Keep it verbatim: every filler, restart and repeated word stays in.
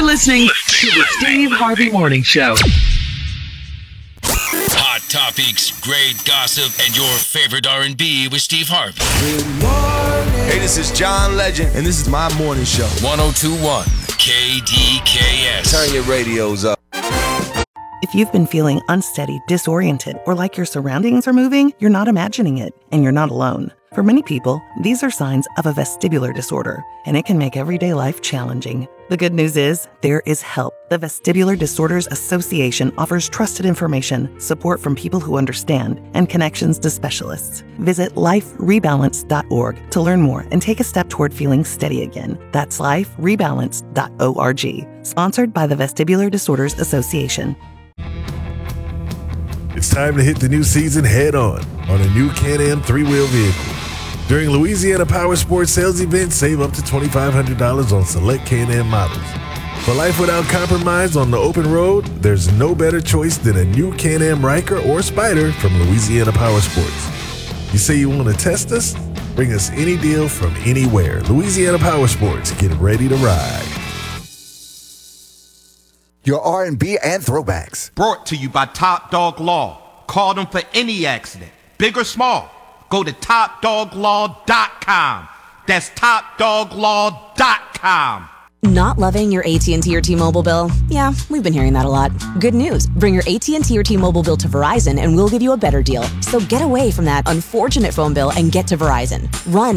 listening to the Steve Harvey Morning Show. Hot topics, great gossip, and your favorite R and B with Steve Harvey. Hey, this is John Legend, and this is my morning show. one oh two point one K D K S. Turn your radios up. If you've been feeling unsteady, disoriented, or like your surroundings are moving, you're not imagining it, and you're not alone. For many people, these are signs of a vestibular disorder, and it can make everyday life challenging. The good news is, there is help. The Vestibular Disorders Association offers trusted information, support from people who understand, and connections to specialists. Visit life rebalance dot org to learn more and take a step toward feeling steady again. That's life rebalance dot org. Sponsored by the Vestibular Disorders Association. It's time to hit the new season head on on a new Can-Am three-wheel vehicle. During Louisiana Power Sports sales events, save up to twenty-five hundred dollars on select Can-Am models. For life without compromise on the open road, there's no better choice than a new Can-Am Ryker or Spyder from Louisiana Power Sports. You say you want to test us? Bring us any deal from anywhere. Louisiana Power Sports, get ready to ride. Your R and B and throwbacks. Brought to you by Top Dog Law. Call them for any accident, big or small. Go to top dog law dot com. That's top dog law dot com. Not loving your A T and T or T-Mobile bill? Yeah, we've been hearing that a lot. Good news. Bring your A T and T or T-Mobile bill to Verizon and we'll give you a better deal. So get away from that unfortunate phone bill and get to Verizon. Run